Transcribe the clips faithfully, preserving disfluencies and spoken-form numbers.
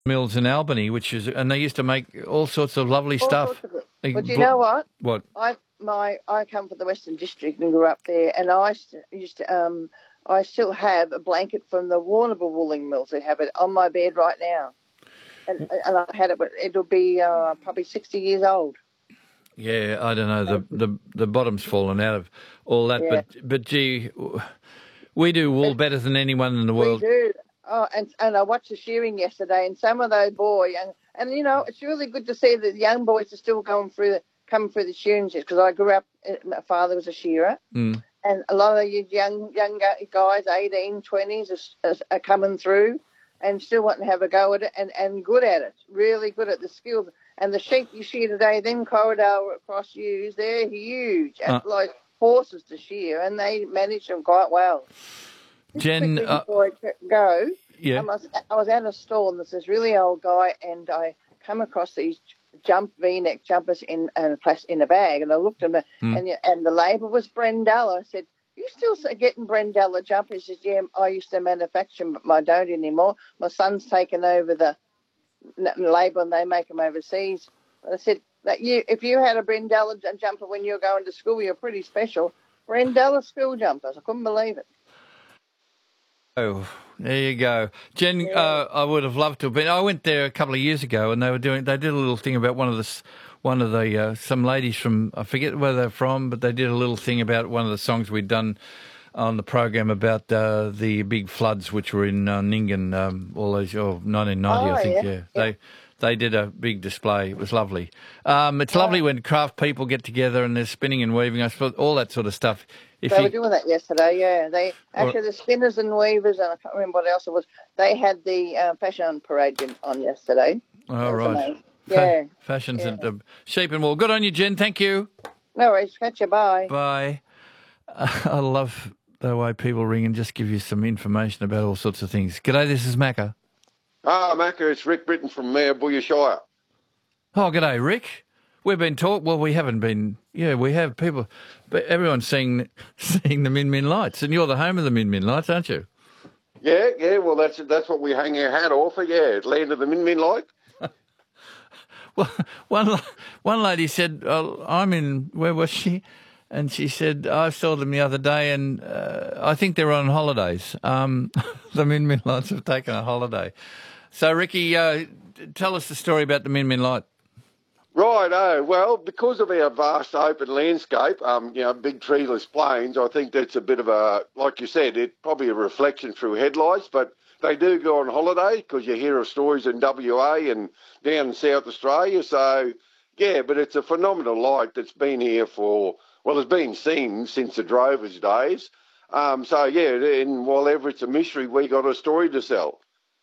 Mills in Albany, which is, and they used to make all sorts of lovely All stuff. sorts of it. They But you bl- know what? What? I my I come from the Western District and grew up there, and I st- used to um I still have a blanket from the Warrnambool wooling mills. They have it on my bed right now, and and I had it, but it'll be uh, probably sixty years old. Yeah, I don't know. The the the bottom's fallen out of all that, Yeah. but but gee, we do wool But better than anyone in the we world. do. Oh, and and I watched the shearing yesterday, and some of those boys, and and you know, it's really good to see that the young boys are still going through the coming through the shearing because I grew up. My father was a shearer, Mm. and a lot of these young young guys, eighteen, twenties, are, are, are coming through, and still wanting to have a go at it, and, and good at it, really good at the skills. And the sheep you shear today, them Corridor Cross ewes, they're huge, Uh. and like horses to shear, and they manage them quite well. Just Jen, quickly uh, before I go, yeah. I was, I was at a store and there's this really old guy, and I come across these jump V-neck jumpers in in a, plas- in a bag, and I looked at them, Mm. and and the label was Brendella. I said, "You still s- getting Brendella jumpers?" He says, "Yeah, I used to manufacture them, but I don't anymore. My son's taken over the n- label, and they make them overseas." But I said, "That you, if you had a Brendella j- jumper when you were going to school, you're pretty special." Brendella school jumpers. I couldn't believe it. Oh, there you go, Jen. Yeah. Uh, I would have loved to have been. I went there a couple of years ago, and they were doing. They did a little thing about one of the, s- one of the uh, some ladies from. I forget where they're from, but they did a little thing about one of the songs we'd done on the program about uh, the big floods which were in uh, Ningen, um, all those oh, nineteen ninety, Oh, I think. yeah. Yeah, they they did a big display. It was lovely. Um, it's lovely when craft people get together and they're spinning and weaving. I suppose all that sort of stuff. If They you, were doing that yesterday, yeah. They Or- actually the spinners and weavers, and I can't remember what else it was. They had the uh, fashion parade in, on yesterday. all That was right, amazing. Fa- Yeah. fashions yeah. at the sheep and wool. Good on you, Jen. Thank you. No worries. Catch you. Bye. Bye. I love the way people ring and just give you some information about all sorts of things. G'day, this is Macca. Ah, Macca, it's Rick Britton from Mayabuya Shire. Oh, g'day, Rick. We've been talk. Well, we haven't been. Yeah, we have people, but everyone's seeing seeing the Min Min lights, and you're the home of the Min Min lights, aren't you? Yeah, yeah, well, that's that's what we hang our hat off for, yeah, land of the Min Min light. Well, one one lady said, oh, "I'm in." Where was she? And she said, "I saw them the other day, and uh, I think they're on holidays. Um, the Min Min lights have taken a holiday." So, Ricky, uh, tell us the story about the Min Min light. Right, oh, well, because of our vast open landscape, um, you know, big treeless plains, I think that's a bit of a, like you said, it's probably a reflection through headlights, but they do go on holiday because you hear of stories in W A and down in South Australia. So, yeah, but it's a phenomenal light that's been here for, well, it's been seen since the drovers' days. Um, so, yeah, and while ever it's a mystery, we got a story to sell.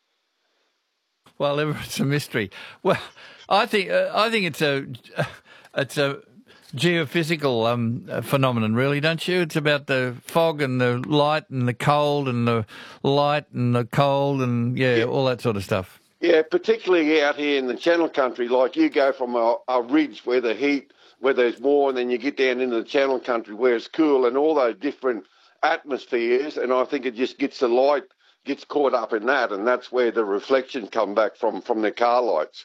Well, ever it's a mystery. Well, I think uh, I think it's a it's a geophysical um, phenomenon, really, don't you? It's about the fog and the light and the cold and the light and the cold and yeah, Yeah. all that sort of stuff. Yeah, particularly out here in the Channel Country, like you go from a, a ridge where the heat, where there's more, and then you get down into the Channel Country where it's cool and all those different atmospheres, and I think it just gets the light, gets caught up in that, and that's where the reflections come back from, from the car lights.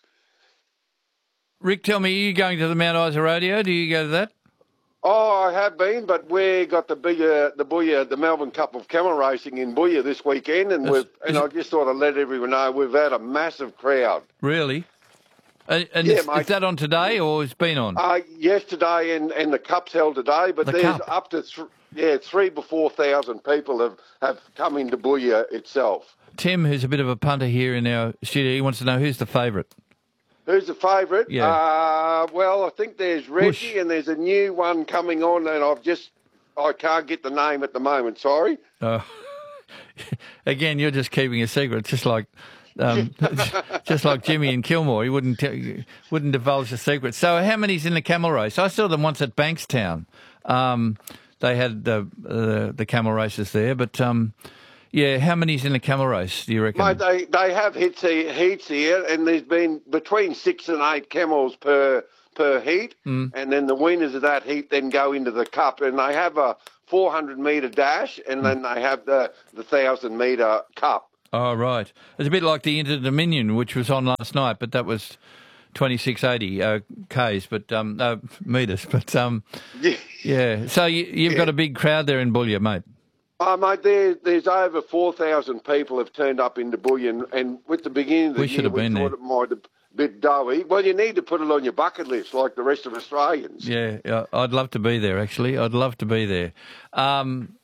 Rick, tell me, are you going to the Mount Isa Rodeo? Do you go to that? Oh, I have been, but we got the Booyah, the Booyah, the Melbourne Cup of Camel Racing in Booyah this weekend, and That's- we've, and is I it- just thought I'd let everyone know we've had a massive crowd. Really? And, and Yeah, is, mate. is that on today or it's been on? Uh, yesterday, and, and the cup's held today, but The there's cup? up to th- yeah three to four thousand people have, have come into Booyah itself. Tim, who's a bit of a punter here in our studio, he wants to know who's the favourite. Who's the favourite? Yeah. Uh, well, I think there's Reggie, Whoosh. and there's a new one coming on, and I've just I can't get the name at the moment. Sorry. Oh. Again, you're just keeping a secret. It's just like, um, just like Jimmy and Kilmore. He wouldn't tell, wouldn't divulge the secret. So, how many's in the camel race? I saw them once at Bankstown. Um, they had the uh, the camel races there, but um, yeah, how many's in the camel race? Do you reckon? Mate, they they have hits here, heats here, and there's been between six and eight camels per per heat, Mm. and then the winners of that heat then go into the cup, and they have a four hundred metre dash, and then they have the the thousand metre cup. Oh, right. It's a bit like the Inter Dominion, which was on last night, but that was twenty-six eighty uh, Ks, but um, uh, metres. But um, Yeah. yeah. So you, you've Yeah. got a big crowd there in Boulia, mate. Oh, mate, there, there's over four thousand people have turned up into Bullion, and with the beginning of the We should year, have we been thought there. it might have been a bit doughy. Well, you need to put it on your bucket list like the rest of Australians. Yeah, yeah, I'd love to be there. Actually, I'd love to be there. Um,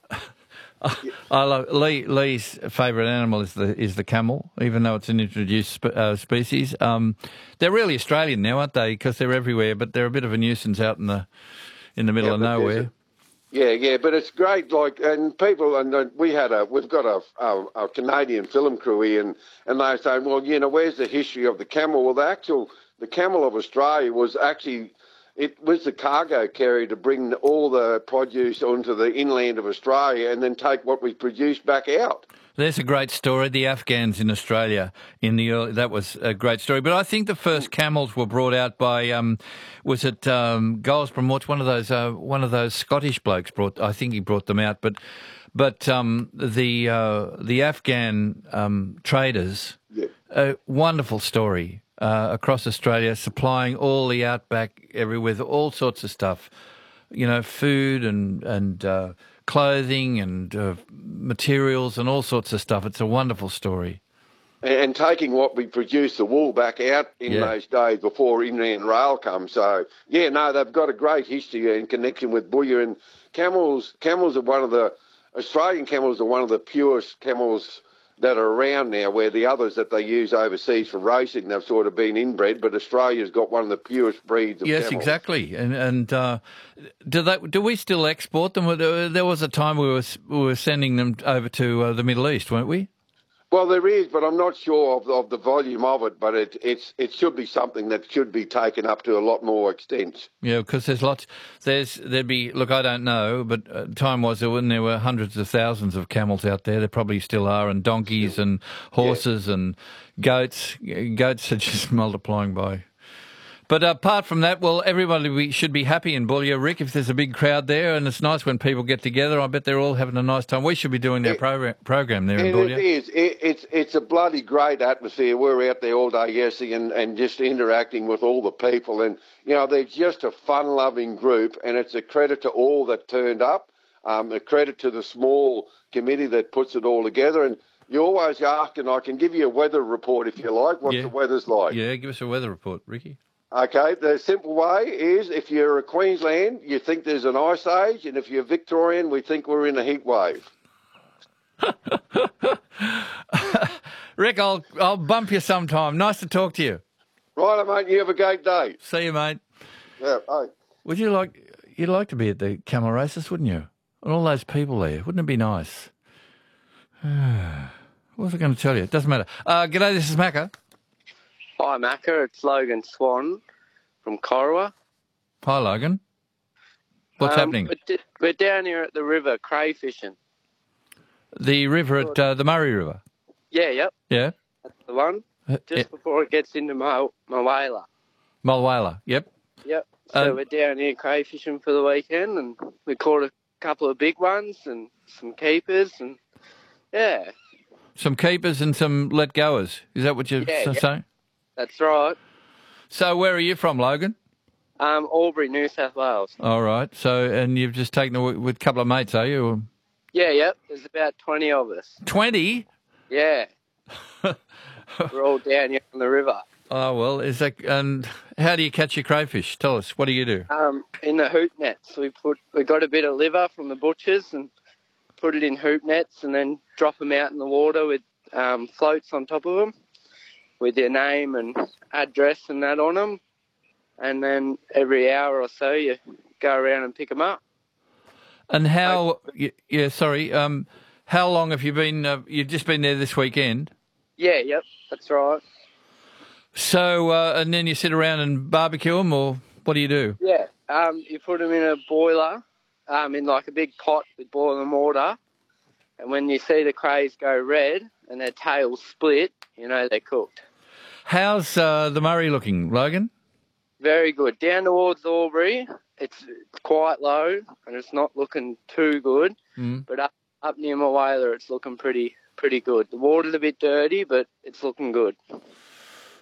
I love Lee. Lee's favourite animal is the is the camel, even though it's an introduced spe- uh, species. Um, they're really Australian now, aren't they? Because they're everywhere, but they're a bit of a nuisance out in the in the middle Yeah, of but there's nowhere. a- Yeah, yeah, but it's great. Like, and people, and uh, we had a, we've got a, a, a Canadian film crew here, and and they say, well, you know, where's the history of the camel? Well, the actual, the camel of Australia was actually, it was the cargo carrier to bring all the produce onto the inland of Australia, and then take what we produced back out. There's a great story. The Afghans in Australia in the early, that was a great story. But I think the first camels were brought out by um, was it um, Goldsborough? What's one of those uh, one of those Scottish blokes brought? I think he brought them out. But but um, the uh, the Afghan um, traders, Yeah. a wonderful story uh, across Australia, supplying all the outback everywhere with all sorts of stuff. You know, food and and uh, clothing and uh, materials and all sorts of stuff. It's a wonderful story. And, and taking what we produced, the wool, back out in Yeah. those days before inland rail comes. So, yeah, no, they've got a great history in connection with Boulia. And camels, camels are one of the, Australian camels are one of the purest camels that are around now, where the others that they use overseas for racing, they've sort of been inbred, but Australia's got one of the purest breeds of Yes, camels. exactly. And and uh, do they do we still export them? There was a time we were we were sending them over to uh, the Middle East, weren't we? Well, there is, but I'm not sure of, of the volume of it, but it, it's, it should be something that should be taken up to a lot more extent. Yeah, because there's lots. There's there'd be look. I don't know, but uh, time was there when there were hundreds of thousands of camels out there. There probably still are, and donkeys and horses and goats. Goats are just multiplying by. But apart from that, well, everybody we should be happy in Boulia, Rick, if there's a big crowd there, and it's nice when people get together. I bet they're all having a nice time. We should be doing our It- program, program there in And Boulia. it is. It, it's it's a bloody great atmosphere. We're out there all day yesterday and, and just interacting with all the people. And, you know, they're just a fun-loving group, and it's a credit to all that turned up, um, a credit to the small committee that puts it all together. And you always ask, and I can give you a weather report if you like, what Yeah. the weather's like. Yeah, give us a weather report, Ricky. Okay, the simple way is if you're a Queensland, you think there's an ice age, and if you're Victorian, we think we're in a heat wave. Rick, I'll I'll bump you sometime. Nice to talk to you. Right, mate, you have a great day. See you, mate. Yeah, bye. Would you like you'd like to be at the camel races, wouldn't you? And all those people there, wouldn't it be nice? What was I going to tell you? It doesn't matter. Uh, g'day, this is Macca. Hi, Macca. It's Logan Swan from Corowa. Hi, Logan. What's Um, happening? We're, d- we're down here at the river crayfishing. The river at uh, the Murray River. Yeah, yep, Yeah. that's the one. Uh, Just yeah. before it gets into my Mawela. Mulwala. Yep. Yep. So Um, we're down here crayfishing for the weekend, and we caught a couple of big ones and some keepers, and yeah, Some keepers and some let goers. Is that what you're Yeah, s- yeah. saying? that's right. So where are you from, Logan? Um, Albury, New South Wales. All right. So and you've just taken it with a couple of mates, are you? Or Yeah, yep. There's about twenty of us. twenty? Yeah. We're all down here on the river. Oh well, is that and how do you catch your crayfish? Tell us. What do you do? Um, in the hoop nets, we put we got a bit of liver from the butchers and put it in hoop nets, and then drop them out in the water with um, floats on top of them, with your name and address and that on them, and then every hour or so you go around and pick them up. And how? y- Yeah, sorry. Um, how long have you been? Uh, you've just been there this weekend. Yeah, yep, that's right. So uh, and then you sit around and barbecue them, or what do you do? Yeah, um, you put them in a boiler, um, in like a big pot with boiling water, and when you see the crays go red and their tails split, you know they're cooked. How's uh, the Murray looking, Logan? Very good. Down towards Albury, it's, it's quite low and it's not looking too good, Mm. but up, up near Mawela, it's looking pretty pretty good. The water's a bit dirty, but it's looking good.